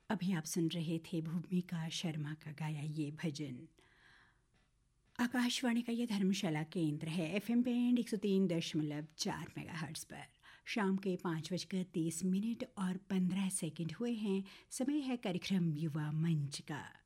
अभी आप सुन रहे थे भूमिका शर्मा का गाया ये भजन। आकाशवाणी का ये धर्मशाला केंद्र है। एफएम बैंड 103.4 मेगाहर्ट्ज़ पर शाम के 5:30 और 15 सेकंड हुए हैं। समय है कार्यक्रम युवा मंच का।